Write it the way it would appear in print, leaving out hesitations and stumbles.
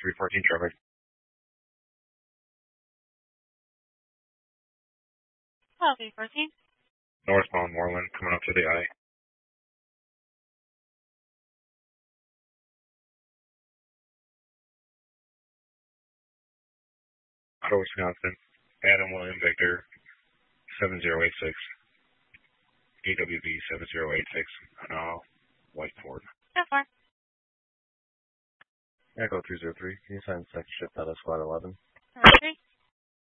314 traffic. Hello, 314. Northbound Moreland, coming up to the I. Auto, Wisconsin. Adam William Victor, 7086. AWB 7086. White Ford. Yes, sir. Echo 303. Can you sign second shift out of squad 11? Okay.